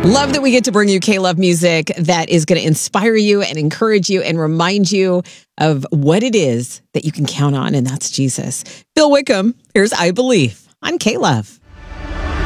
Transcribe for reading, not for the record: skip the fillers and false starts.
Love that we get to bring you K-Love music that is going to inspire you and encourage you and remind you of what it is that you can count on, and that's Jesus. Phil Wickham, here's I Believe on K-Love.